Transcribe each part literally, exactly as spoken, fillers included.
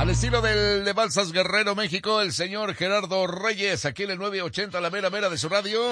Al estilo del de Balsas Guerrero, México, el señor Gerardo Reyes, aquí en el nueve ochenta, la mera mera de su radio.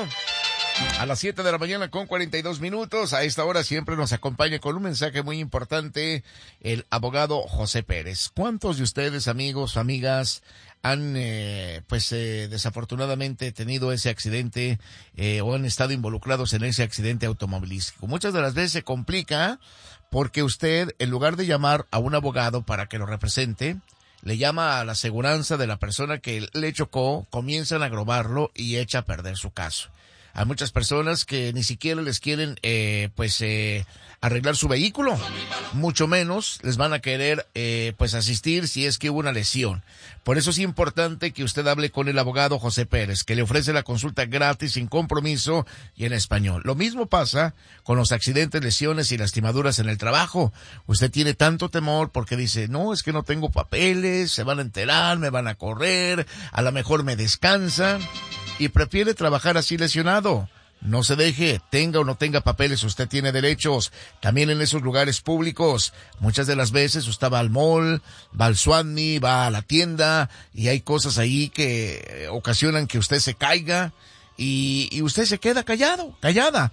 A las siete de la mañana con cuarenta y dos minutos. A esta hora siempre nos acompaña con un mensaje muy importante el abogado José Pérez. ¿Cuántos de ustedes, amigos, amigas, han, eh, pues, eh, desafortunadamente tenido ese accidente eh, o han estado involucrados en ese accidente automovilístico? Muchas de las veces se complica porque usted, en lugar de llamar a un abogado para que lo represente, le llama a la aseguranza de la persona que le chocó, comienzan a grobarlo y echa a perder su caso. Hay muchas personas que ni siquiera les quieren, eh, pues, eh, arreglar su vehículo. Mucho menos les van a querer, eh, pues, asistir si es que hubo una lesión. Por eso es importante que usted hable con el abogado José Pérez, que le ofrece la consulta gratis, sin compromiso y en español. Lo mismo pasa con los accidentes, lesiones y lastimaduras en el trabajo. Usted tiene tanto temor porque dice, no, es que no tengo papeles, se van a enterar, me van a correr, a lo mejor me descansan. Y prefiere trabajar así lesionado. No se deje, tenga o no tenga papeles, usted tiene derechos. También en esos lugares públicos, muchas de las veces usted va al mall, va al Swami, va a la tienda, y hay cosas ahí que ocasionan que usted se caiga, y, y usted se queda callado, callada.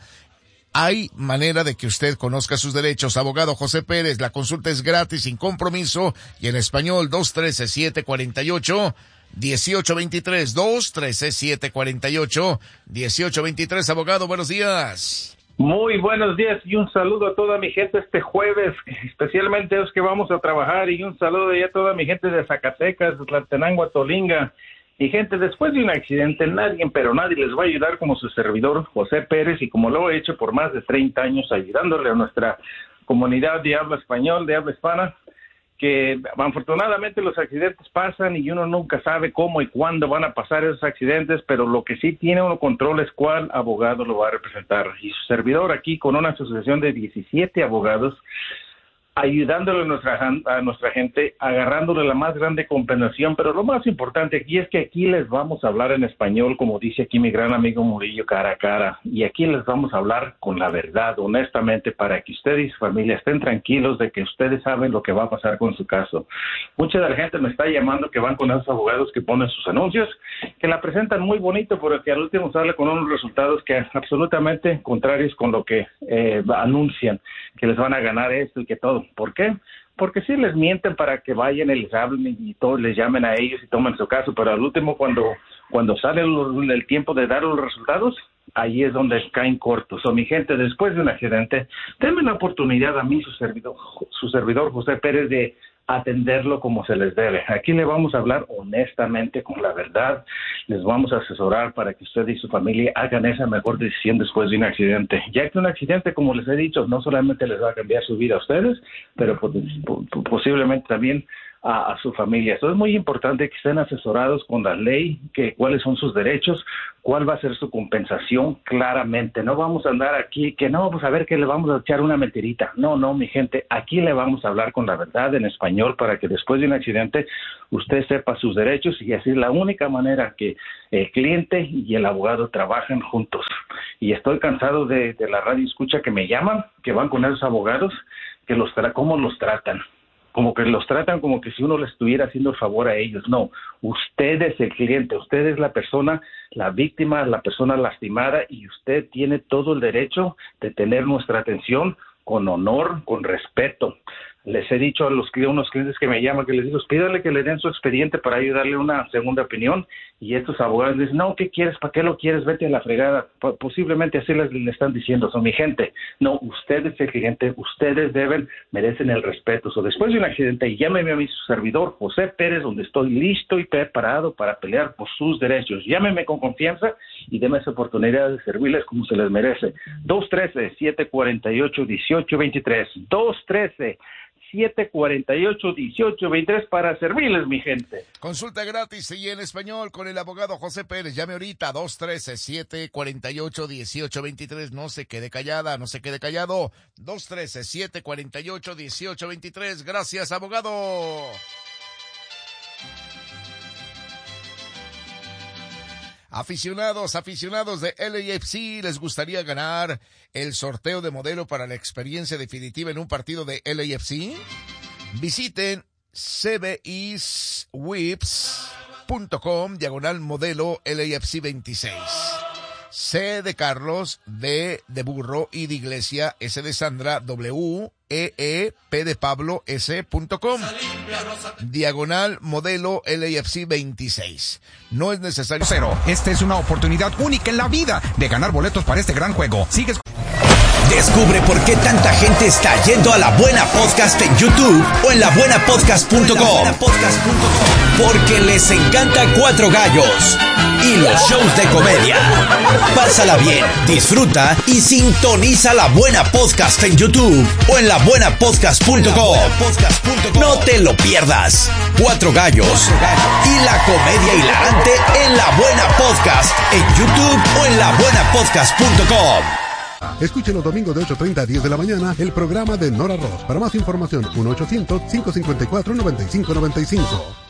Hay manera de que usted conozca sus derechos. Abogado José Pérez, la consulta es gratis, sin compromiso, y en español, dos uno tres, siete cuatro ocho, dieciocho veintitrés, dos uno tres, siete cuatro ocho, dieciocho veintitrés. Abogado, buenos días. Muy buenos días y un saludo a toda mi gente este jueves, especialmente a los que vamos a trabajar, y un saludo ya a toda mi gente de Zacatecas, Tlaltenango, Tolinga. Y gente, después de un accidente, nadie, pero nadie les va a ayudar como su servidor, José Pérez, y como lo he hecho por más de treinta años, ayudándole a nuestra comunidad de habla español, de habla hispana, que afortunadamente los accidentes pasan y uno nunca sabe cómo y cuándo van a pasar esos accidentes, pero lo que sí tiene uno control es cuál abogado lo va a representar. Y su servidor aquí, con una asociación de diecisiete abogados, ayudándole a nuestra, a nuestra gente, agarrándole la más grande compensación, pero lo más importante aquí es que aquí les vamos a hablar en español, como dice aquí mi gran amigo Murillo, cara a cara, y aquí les vamos a hablar con la verdad, honestamente, para que ustedes y su familia estén tranquilos de que ustedes saben lo que va a pasar con su caso. Mucha de la gente me está llamando que van con esos abogados que ponen sus anuncios, que la presentan muy bonito, pero que al último sale con unos resultados que absolutamente contrarios con lo que eh, anuncian, que les van a ganar esto y que todo. ¿Por qué? Porque sí les mienten para que vayan y les hablen y todos les llamen a ellos y tomen su caso, pero al último cuando, cuando sale el, el tiempo de dar los resultados, ahí es donde caen cortos. O mi gente, después de un accidente, denme la oportunidad a mí, su servidor, su servidor José Pérez, de atenderlo como se les debe. Aquí le vamos a hablar honestamente, con la verdad, les vamos a asesorar para que usted y su familia hagan esa mejor decisión después de un accidente, ya que un accidente, como les he dicho, no solamente les va a cambiar su vida a ustedes, pero posiblemente también a, a su familia. Eso es muy importante, que estén asesorados con la ley, que cuáles son sus derechos, cuál va a ser su compensación claramente. No vamos a andar aquí que no, pues a ver que le vamos a echar una mentirita. No, no, mi gente, aquí le vamos a hablar con la verdad en español para que después de un accidente usted sepa sus derechos, y así es la única manera que el cliente y el abogado trabajan juntos. Y estoy cansado de, de la radio escucha que me llaman, que van con esos abogados, que los tra- cómo los tratan. Como que los tratan como que si uno les estuviera haciendo el favor a ellos. No, usted es el cliente, usted es la persona, la víctima, la persona lastimada, y usted tiene todo el derecho de tener nuestra atención con honor, con respeto. Les he dicho a los a unos clientes que me llaman, que les digo, pídale que le den su expediente para ayudarle una segunda opinión, y estos abogados dicen, no, ¿qué quieres? ¿Para qué lo quieres? Vete a la fregada. P- posiblemente así les, le están diciendo, son mi gente. No, ustedes el cliente, ustedes deben, merecen el respeto. So, después de un accidente, llámeme a mi servidor, José Pérez, donde estoy listo y preparado para pelear por sus derechos. Llámeme con confianza y déme esa oportunidad de servirles como se les merece. dos uno tres, siete cuatro ocho, uno ocho dos tres. dos uno tres, siete cuatro ocho, uno ocho dos tres para servirles, mi gente. Consulta gratis y en español con el abogado José Pérez. Llame ahorita, dos uno tres, siete cuatro ocho, uno ocho dos tres. No se quede callada, no se quede callado. dos uno tres, siete cuatro ocho, uno ocho dos tres. Gracias, abogado. Aficionados, aficionados de L A F C, ¿les gustaría ganar el sorteo de modelo para la experiencia definitiva en un partido de L A F C? Visiten cbiswips.com, diagonal modelo L A F C veintiséis. C de Carlos, D de burro, I de iglesia, S de Sandra, W, E, E, P de Pablo, S punto com. Diagonal modelo L A F C veintiséis. No es necesario. Cero. Esta es una oportunidad única en la vida de ganar boletos para este gran juego. Sigues. Descubre por qué tanta gente está yendo a La Buena Podcast en YouTube o en la buena podcast punto com. Porque les encanta Cuatro Gallos y los shows de comedia. Pásala bien, disfruta y sintoniza La Buena Podcast en YouTube o en la buena podcast punto com. No te lo pierdas. Cuatro Gallos y la comedia hilarante en La Buena Podcast en YouTube o en la buena podcast punto com. Escuche los domingos de ocho treinta a diez de la mañana el programa de Nora Ross. Para más información, uno ochocientos, cinco cinco cuatro, nueve cinco nueve cinco.